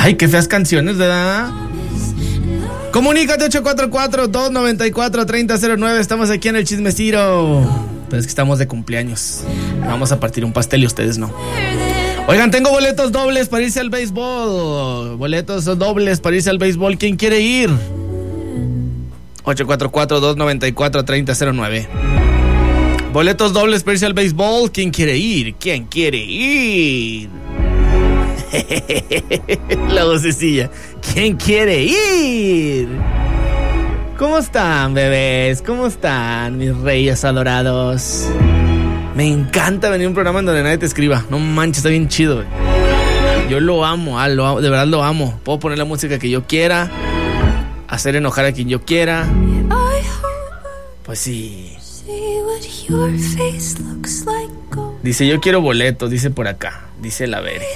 Ay, qué feas canciones, ¿verdad? Comunícate 844-294-3009. Estamos aquí en el Chismecito. Pero es que estamos de cumpleaños. Vamos a partir un pastel y ustedes no. Oigan, tengo boletos dobles para irse al béisbol. Boletos dobles para irse al béisbol. ¿Quién quiere ir? 844-294-3009. Boletos dobles para irse al béisbol. ¿Quién quiere ir? ¿Quién quiere ir? La vocecilla. ¿Quién quiere ir? ¿Cómo están, bebés? ¿Cómo están, mis reyes adorados? Me encanta venir a un programa en donde nadie te escriba. No manches, está bien chido, güey. Yo lo amo, de verdad lo amo. Puedo poner la música que yo quiera, hacer enojar a quien yo quiera. Pues sí. Dice, yo quiero boletos, dice por acá. Dice la Bere.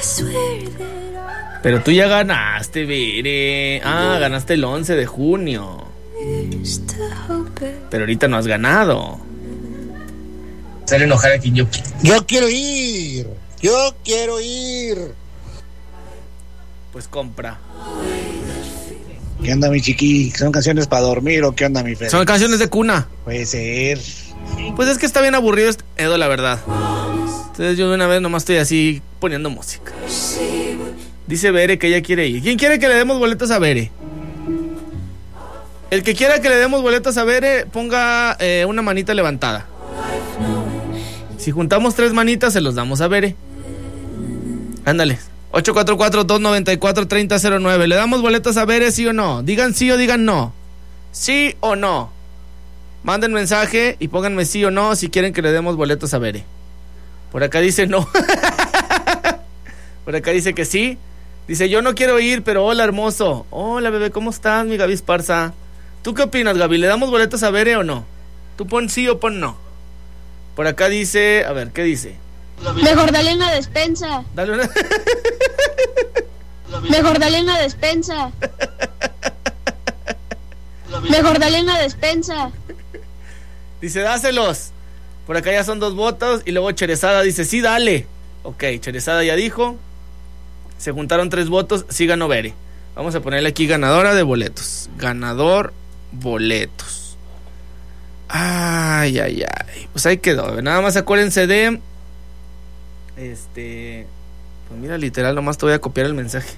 Pero tú ya ganaste, Bere. Ganaste el 11 de junio. Pero ahorita no has ganado. Hacer enojar a quien yo quiera. Yo quiero ir. Yo quiero ir. Pues compra. ¿Qué onda, mi chiqui? ¿Son canciones para dormir o qué onda, mi Fer? Son canciones de cuna. Puede ser. Pues es que está bien aburrido Edo, la verdad. Entonces yo de una vez nomás estoy así poniendo música. Dice Bere que ella quiere ir. ¿Quién quiere que le demos boletos a Bere? El que quiera que le demos boletos a Bere, ponga una manita levantada. Si juntamos 3 manitas, se los damos a Bere. Ándale. 844-294-3009. ¿Le damos boletos a Bere, sí o no? Digan sí o digan no. ¿Sí o no? Manden mensaje y pónganme sí o no si quieren que le demos boletos a Bere. Por acá dice no. Por acá dice que sí. Dice, yo no quiero ir, pero hola, hermoso. Hola, bebé, ¿cómo estás, mi Gaby Esparza? ¿Tú qué opinas, Gaby? ¿Le damos boletos a Bere o no? Tú pon sí o pon no. Por acá dice, a ver, ¿qué dice? Mejor dale una despensa. Dale una... Mejor dale una despensa. Mejor dale una despensa. Dice, dáselos. Por acá ya son 2 votos. Y luego Cherezada dice, sí, dale. Ok, Cherezada ya dijo. Se juntaron 3 votos. Sí ganó Bere. Vamos a ponerle aquí ganadora de boletos. Ganador boletos. Ay. Pues ahí quedó. Nada más acuérdense de... Pues mira, literal, nomás te voy a copiar el mensaje.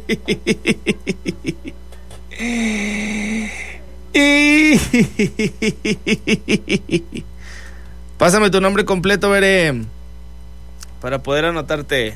Pásame tu nombre completo, Bere, para poder anotarte.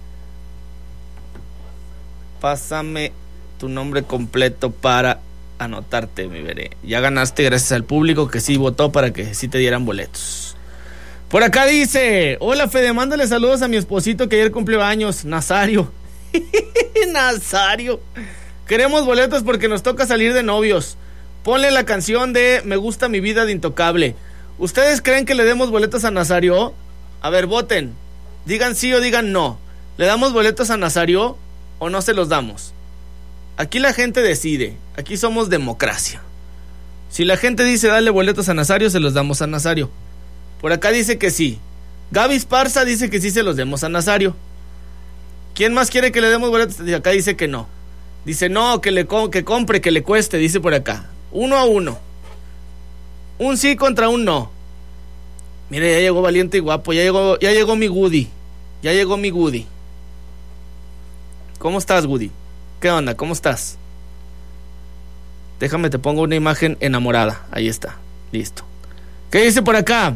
Pásame tu nombre completo para anotarte, mi Bere. Ya ganaste gracias al público que sí votó para que sí te dieran boletos. Por acá dice, hola Fede, mándale saludos a mi esposito que ayer cumplió años, Nazario. Nazario. Queremos boletos porque nos toca salir de novios. Ponle la canción de Me gusta mi vida de Intocable. ¿Ustedes creen que le demos boletos a Nazario? A ver, voten. Digan sí o digan no. ¿Le damos boletos a Nazario o no se los damos? Aquí la gente decide. Aquí somos democracia. Si la gente dice dale boletos a Nazario, se los damos a Nazario. Por acá dice que sí. Gaby Esparza dice que sí se los demos a Nazario. ¿Quién más quiere que le demos boletos? Acá dice que no. Dice no, que compre, que le cueste, dice por acá. 1-1. Un sí contra un no. Mire, ya llegó valiente y guapo. Ya llegó mi Woody. Ya llegó mi Woody. ¿Cómo estás, Woody? ¿Qué onda? ¿Cómo estás? Déjame, te pongo una imagen enamorada. Ahí está. Listo. ¿Qué dice por acá?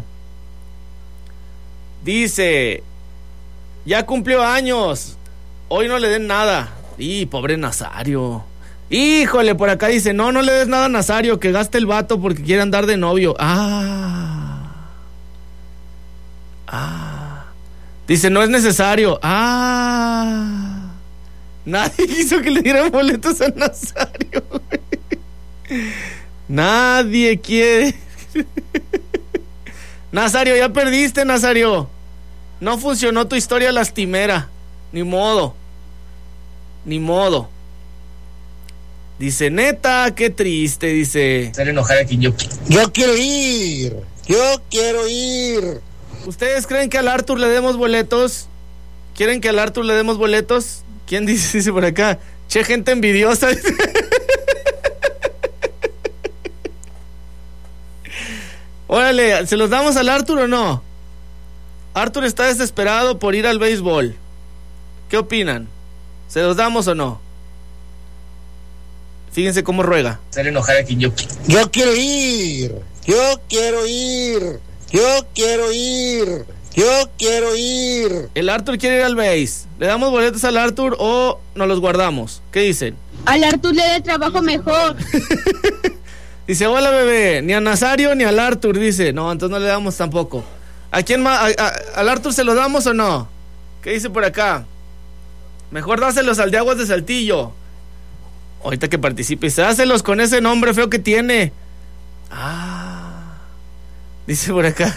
Dice, ya cumplió años. Hoy no le den nada. Y pobre Nazario. Híjole, por acá dice, no le des nada a Nazario, que gaste el vato porque quiere andar de novio. Dice, no es necesario. Nadie quiso que le dieran boletos a Nazario. Nadie quiere. Nazario, ya perdiste, Nazario. No funcionó tu historia lastimera. Ni modo. Dice, neta, qué triste, dice. Hacer enojar a quien yo quiero. Yo quiero ir. ¿Ustedes creen que al Arthur le demos boletos? ¿Quieren que al Arthur le demos boletos? ¿Quién dice? Dice por acá. Che, gente envidiosa. Órale, ¿se los damos al Arthur o no? Arthur está desesperado por ir al béisbol. ¿Qué opinan? ¿Se los damos o no? Fíjense cómo ruega. Hacer enojar a quien yo quiero. Yo quiero ir. Yo quiero ir. Yo quiero ir. Yo quiero ir. El Arthur quiere ir al béis. ¿Le damos boletos al Arthur o nos los guardamos? ¿Qué dicen? Al Artur le dé trabajo mejor. Dice, hola bebé, ni a Nazario ni al Arthur, dice. No, entonces no le damos tampoco. ¿A quién más? ¿Al Arthur se los damos o no? ¿Qué dice por acá? Mejor dáselos al de Aguas de Saltillo. Ahorita que participe, dáselos con ese nombre feo que tiene. Dice por acá.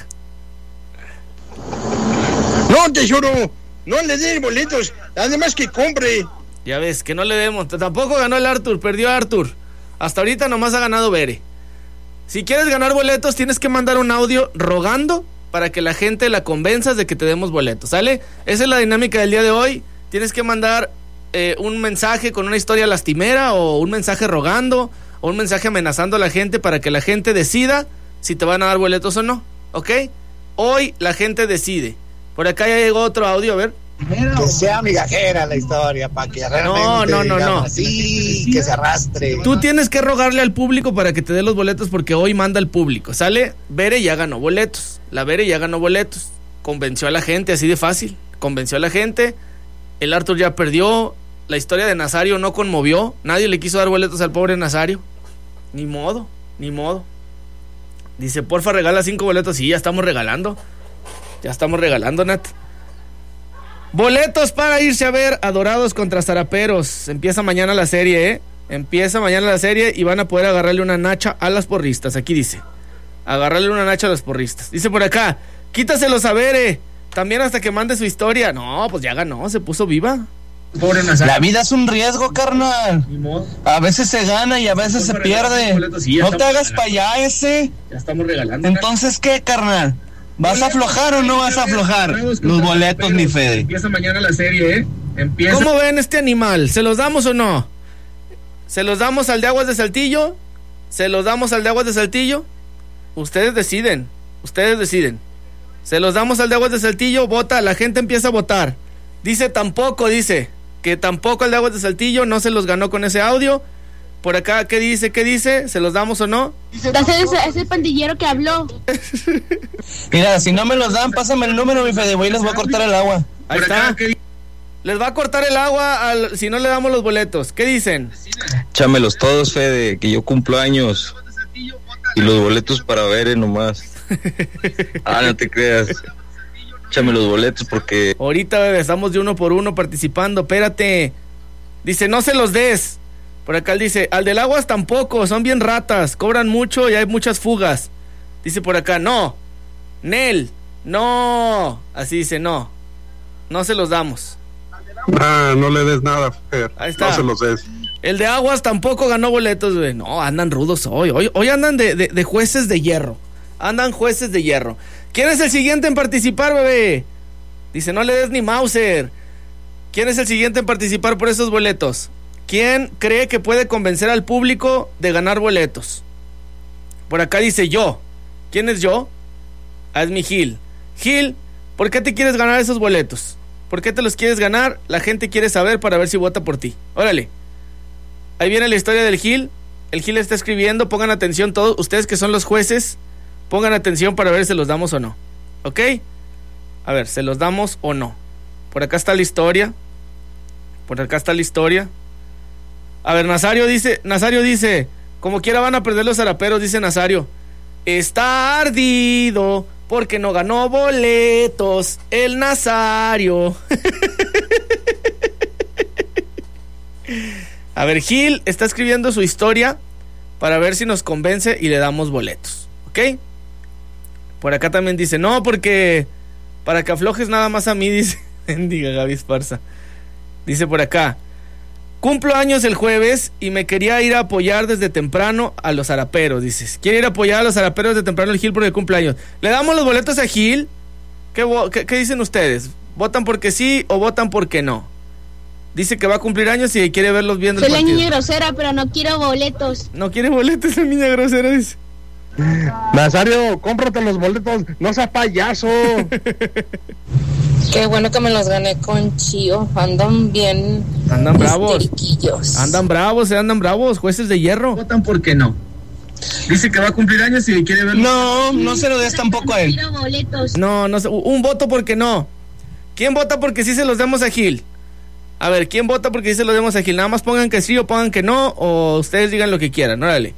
No, tesoro. No le den boletos. Además que compre. Ya ves, que no le demos. Tampoco ganó el Arthur, perdió Arthur. Hasta ahorita nomás ha ganado Bere. Si quieres ganar boletos, tienes que mandar un audio rogando para que la gente la convenzas de que te demos boletos, ¿sale? Esa es la dinámica del día de hoy. Tienes que mandar un mensaje con una historia lastimera o un mensaje rogando o un mensaje amenazando a la gente para que la gente decida si te van a dar boletos o no, ¿ok? Hoy la gente decide. Por acá ya llegó otro audio, a ver. Que sea migajera la historia, para que realmente No. Así, que se arrastre. Tú tienes que rogarle al público para que te dé los boletos porque hoy manda el público, ¿sale? Bere ya ganó boletos. La Bere ya ganó boletos. Convenció a la gente, así de fácil. Convenció a la gente. El Arthur ya perdió. La historia de Nazario no conmovió. Nadie le quiso dar boletos al pobre Nazario. Ni modo. Dice, porfa, regala 5 boletos. Sí, ya estamos regalando. Nat. Boletos para irse a ver Adorados contra Zaraperos. Empieza mañana la serie, y van a poder agarrarle una nacha a las porristas. Aquí dice, agarrarle una nacha a las porristas. Dice por acá, quítaselos a Bere. También hasta que mande su historia. No, pues ya ganó, se puso viva. Pobre Nazario. La vida es un riesgo, carnal. A veces se gana y a veces se pierde. No te hagas para allá ese. Ya estamos regalando. Entonces, ¿qué, carnal? ¿Vas a aflojar o no vas a aflojar? Los boletos, mi Fede. Empieza mañana la serie, ¿Cómo ven este animal? ¿Se los damos o no? ¿Se los damos al de Aguas de Saltillo? Ustedes deciden. ¿Se los damos al de Aguas de Saltillo? Vota, la gente empieza a votar. Dice que tampoco al de Aguas de Saltillo, no se los ganó con ese audio. Por acá, ¿qué dice? ¿Se los damos o no? Es el pandillero que habló. Mira, si no me los dan, pásame el número, mi Fede, voy y les voy a cortar el agua. Ahí está. Les va a cortar el agua si no le damos los boletos. ¿Qué dicen? Chámelos todos, Fede, que yo cumplo años. Y los boletos para ver nomás. No te creas. Échame los boletos porque... Ahorita, bebé, estamos de 1 por 1 participando. Espérate. Dice, no se los des. Por acá él dice, al del Aguas tampoco, son bien ratas, cobran mucho y hay muchas fugas. Dice por acá, no. Nel, no. Así dice, no se los damos. No le des nada, Fer. Ahí está. No se los des. El de Aguas tampoco ganó boletos, güey. No, andan rudos hoy andan de jueces de hierro. ¿Quién es el siguiente en participar, bebé? Dice, no le des ni Mauser. ¿Quién es el siguiente en participar por esos boletos? ¿Quién cree que puede convencer al público de ganar boletos? Por acá dice yo. ¿Quién es yo? Es mi Gil. Gil, ¿por qué te quieres ganar esos boletos? ¿Por qué te los quieres ganar? La gente quiere saber para ver si vota por ti. Órale. Ahí viene la historia del Gil. El Gil está escribiendo. Pongan atención todos. Ustedes que son los jueces, pongan atención para ver si los damos o no. ¿Ok? A ver, ¿se los damos o no? Por acá está la historia. A ver, Nazario dice, como quiera van a perder los zaraperos, dice Nazario. Está ardido porque no ganó boletos el Nazario. A ver, Gil está escribiendo su historia para ver si nos convence y le damos boletos, ¿ok? Por acá también dice, no, porque para que aflojes nada más a mí, dice. Diga Gaby Esparza. Dice por acá, cumplo años el jueves y me quería ir a apoyar desde temprano a los zaraperos. Dices, quiere ir a apoyar a los zaraperos desde temprano el Gil porque cumple años. ¿Le damos los boletos a Gil? ¿Qué dicen ustedes? ¿Votan porque sí o votan porque no? Dice que va a cumplir años y quiere verlos bien del Soy la partido. niña grosera, pero no quiero boletos. No quiere boletos, la niña grosera, dice. Nazario, cómprate los boletos, no seas payaso. Qué bueno que me los gané con Chío. Andan bien. Andan bravos. Histeriquillos. Andan bravos, jueces de hierro. Votan porque no. Dice que va a cumplir años y quiere verlo. No se lo des tampoco a él. Quiero boletos. No sé, un voto porque no. ¿Quién vota porque sí se los demos a Gil? A ver, ¿quién vota porque sí se los demos a Gil? Nada más pongan que sí o pongan que no, o ustedes digan lo que quieran, órale.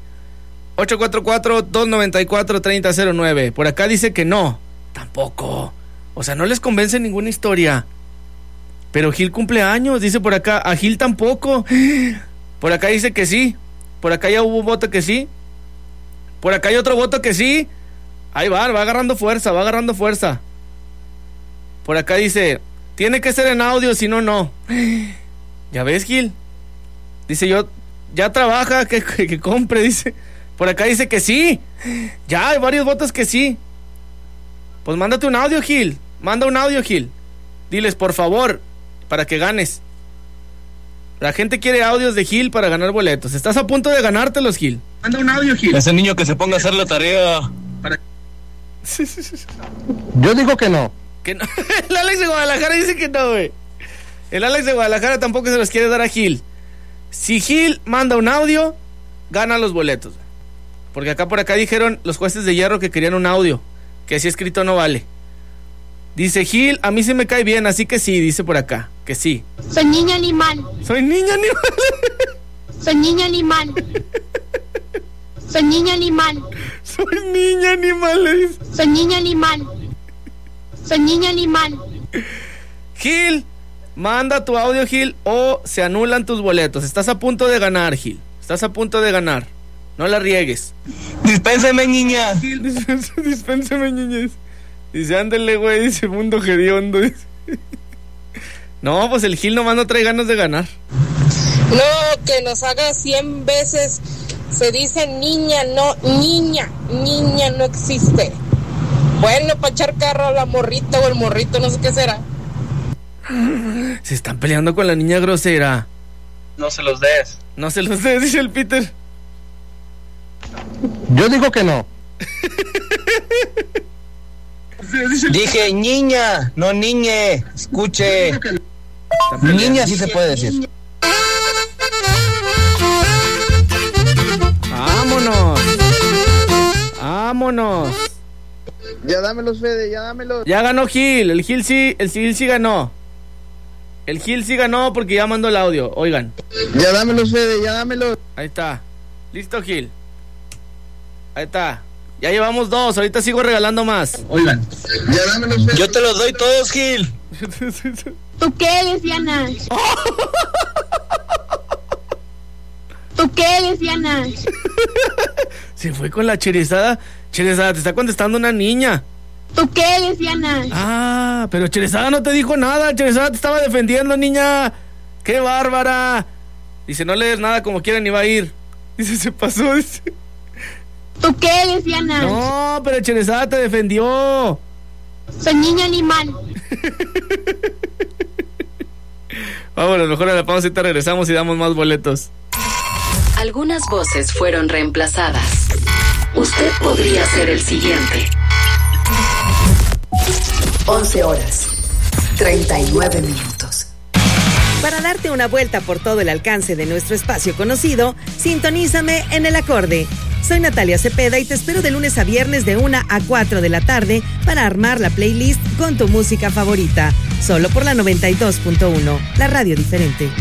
844-294-3009. Por acá dice que no. Tampoco. O sea, no les convence ninguna historia. Pero Gil cumple años, dice por acá. A Gil tampoco. Por acá dice que sí. Por acá ya hubo un voto que sí. Por acá hay otro voto que sí. Ahí va agarrando fuerza. Por acá dice, tiene que ser en audio, si no, no. ¿Ya ves, Gil? Dice yo, ya trabaja, que compre, dice. Por acá dice que sí. Ya hay varios votos que sí. Pues mándate un audio, Gil. Manda un audio, Gil. Diles, por favor, para que ganes. La gente quiere audios de Gil para ganar boletos. Estás a punto de ganártelos, Gil. Manda un audio, Gil. Ese niño que se ponga a hacer la tarea. Yo digo que no. Que no. El Alex de Guadalajara dice que no, güey. El Alex de Guadalajara tampoco se los quiere dar a Gil. Si Gil manda un audio, gana los boletos. Porque por acá dijeron los jueces de hierro que querían un audio, que si escrito no vale. Dice Gil, a mí sí me cae bien, así que sí, dice por acá, que sí. Soy niña animal. Soy niña animal. Soy niña animal. Soy niña animal. Soy niña animal, le dice. Soy niña animal. Soy niña animal. Gil, manda tu audio, Gil, o se anulan tus boletos. Estás a punto de ganar, Gil. Estás a punto de ganar. No la riegues. Dispénseme, niña. Dispénseme, niñez. Dice, ándale, güey, dice mundo hediondo. No, pues el Gil nomás no trae ganas de ganar. No, que nos haga 100 veces. Se dice niña, no niña. Niña no existe. Bueno, para echar carro a la morrita o el morrito, no sé qué será. Se están peleando con la niña grosera. No se los des. No se los des, dice el Peter. Yo digo que no. Dije niña, no niñe. Escuche. Niña sí se puede decir. Vámonos. Ya dámelos, Fede, ya dámelos. Ya ganó Gil, el Gil sí ganó. El Gil sí ganó porque ya mandó el audio, oigan. Ya dámelos, Fede, ya dámelos. Ahí está. Listo, Gil. Ahí está. Ya llevamos 2, ahorita sigo regalando más. Oigan. Ya dámelos, Fede. Yo te los doy todos, Gil. ¿Tú qué, lesbiana? ¿Tú qué, lesbiana? Se fue con la Cherezada. Cherezada, te está contestando una niña. ¿Tú qué, lesbiana? Ah, pero Cherezada no te dijo nada. Cherezada te estaba defendiendo, niña. ¡Qué bárbara! Dice, no lees nada como quiera ni va a ir. Dice, se pasó, dice. ¿Tú qué, lesbiana? No, pero Cherezada te defendió. Soy niña animal. Vámonos, mejor a la pausa y te regresamos y damos más boletos. Algunas voces fueron reemplazadas. Usted podría ser el siguiente. 11 horas, 39 minutos. Para darte una vuelta por todo el alcance de nuestro espacio conocido, sintonízame en El Acorde. Soy Natalia Cepeda y te espero de lunes a viernes de 1 a 4 de la tarde para armar la playlist con tu música favorita. Solo por la 92.1, la radio diferente.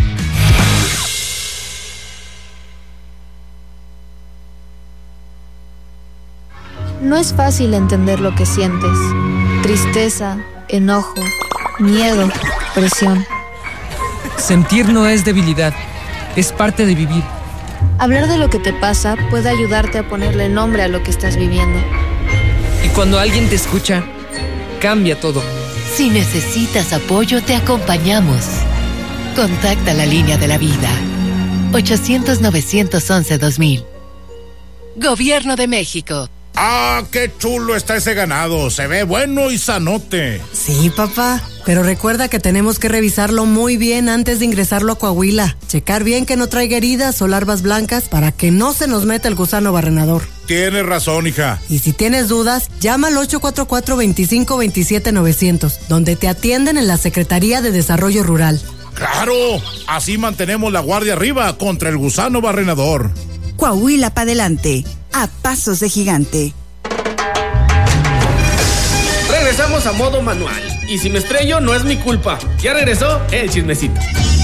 No es fácil entender lo que sientes. Tristeza, enojo, miedo, presión. Sentir no es debilidad, es parte de vivir. Hablar de lo que te pasa puede ayudarte a ponerle nombre a lo que estás viviendo. Y cuando alguien te escucha, cambia todo. Si necesitas apoyo, te acompañamos. Contacta la línea de la vida. 800-911-2000. Gobierno de México. ¡Ah, qué chulo está ese ganado! Se ve bueno y sanote. Sí, papá, pero recuerda que tenemos que revisarlo muy bien antes de ingresarlo a Coahuila. Checar bien que no traiga heridas o larvas blancas para que no se nos meta el gusano barrenador. Tienes razón, hija. Y si tienes dudas, llama al 844-25-27-900, donde te atienden en la Secretaría de Desarrollo Rural. ¡Claro! Así mantenemos la guardia arriba contra el gusano barrenador. Coahuila para adelante, a pasos de gigante. Regresamos a modo manual. Y si me estrello, no es mi culpa. Ya regresó el chismecito.